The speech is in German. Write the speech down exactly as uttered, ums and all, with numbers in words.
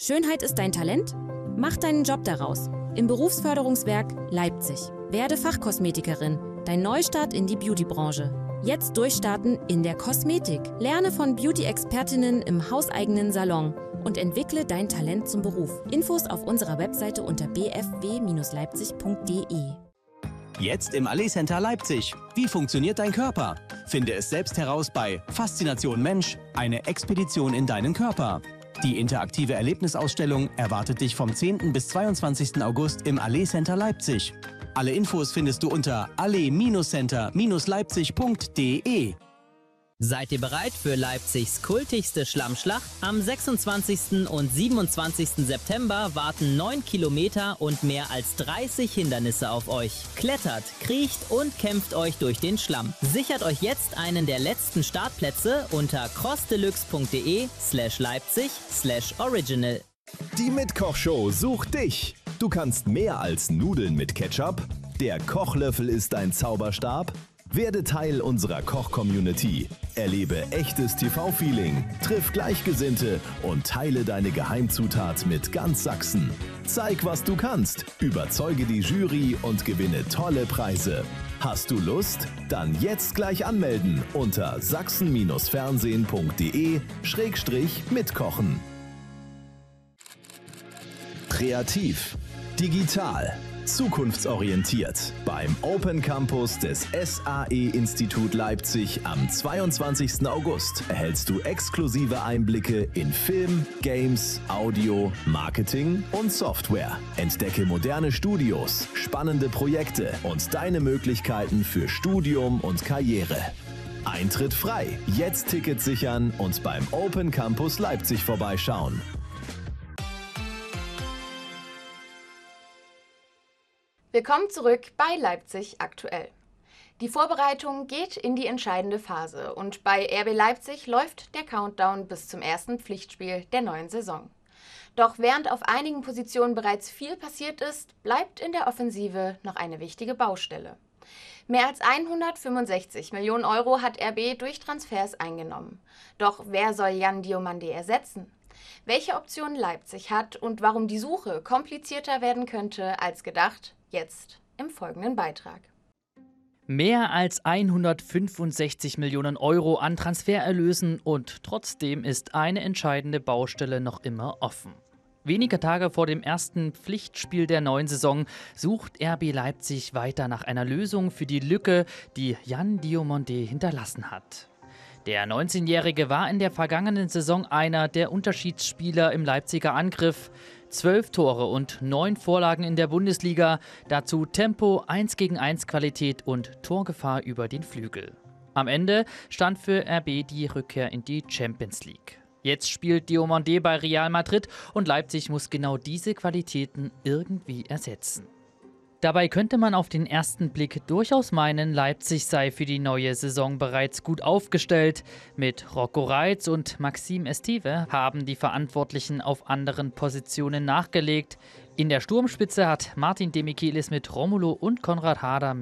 Schönheit ist dein Talent? Mach deinen Job daraus. Im Berufsförderungswerk Leipzig. Werde Fachkosmetikerin. Dein Neustart in die Beautybranche. Jetzt durchstarten in der Kosmetik. Lerne von Beauty-Expertinnen im hauseigenen Salon und entwickle dein Talent zum Beruf. Infos auf unserer Webseite unter b f w Bindestrich leipzig punkt d e. Jetzt im Allee Center Leipzig. Wie funktioniert dein Körper? Finde es selbst heraus bei Faszination Mensch, eine Expedition in deinen Körper. Die interaktive Erlebnisausstellung erwartet dich vom zehnten bis zweiundzwanzigsten August im Allee Center Leipzig. Alle Infos findest du unter allee Center Leipzig punkt d e. Seid ihr bereit für Leipzigs kultigste Schlammschlacht? Am sechsundzwanzigsten und siebenundzwanzigsten September warten neun Kilometer und mehr als dreißig Hindernisse auf euch. Klettert, kriecht und kämpft euch durch den Schlamm. Sichert euch jetzt einen der letzten Startplätze unter crossdeluxe punkt de slash Leipzig slash original. Die Mitkochshow sucht dich. Du kannst mehr als Nudeln mit Ketchup. Der Kochlöffel ist dein Zauberstab. Werde Teil unserer Koch-Community. Erlebe echtes T V-Feeling, triff Gleichgesinnte und teile deine Geheimzutat mit ganz Sachsen. Zeig, was du kannst, überzeuge die Jury und gewinne tolle Preise. Hast du Lust? Dann jetzt gleich anmelden unter sachsen fernsehen punkt de schrägstrich mitkochen. Kreativ, digital, zukunftsorientiert. Beim Open Campus des S A E-Institut Leipzig am zweiundzwanzigsten August erhältst du exklusive Einblicke in Film, Games, Audio, Marketing und Software. Entdecke moderne Studios, spannende Projekte und deine Möglichkeiten für Studium und Karriere. Eintritt frei. Jetzt Tickets sichern und beim Open Campus Leipzig vorbeischauen. Willkommen zurück bei Leipzig aktuell. Die Vorbereitung geht in die entscheidende Phase und bei R B Leipzig läuft der Countdown bis zum ersten Pflichtspiel der neuen Saison. Doch während auf einigen Positionen bereits viel passiert ist, bleibt in der Offensive noch eine wichtige Baustelle. Mehr als hundertfünfundsechzig Millionen Euro hat R B durch Transfers eingenommen. Doch wer soll Yan Diomande ersetzen? Welche Optionen Leipzig hat und warum die Suche komplizierter werden könnte als gedacht, jetzt im folgenden Beitrag. Mehr als hundertfünfundsechzig Millionen Euro an Transfererlösen und trotzdem ist eine entscheidende Baustelle noch immer offen. Wenige Tage vor dem ersten Pflichtspiel der neuen Saison sucht R B Leipzig weiter nach einer Lösung für die Lücke, die Yan Diomande hinterlassen hat. Der neunzehnjährige war in der vergangenen Saison einer der Unterschiedsspieler im Leipziger Angriff. Zwölf Tore und neun Vorlagen in der Bundesliga, dazu Tempo, eins gegen eins Qualität und Torgefahr über den Flügel. Am Ende stand für R B die Rückkehr in die Champions League. Jetzt spielt Diomande bei Real Madrid und Leipzig muss genau diese Qualitäten irgendwie ersetzen. Dabei könnte man auf den ersten Blick durchaus meinen, Leipzig sei für die neue Saison bereits gut aufgestellt. Mit Rocco Reitz und Maxime Esteve haben die Verantwortlichen auf anderen Positionen nachgelegt. In der Sturmspitze hat Martin Demichelis mit Romulo und Konrad Harder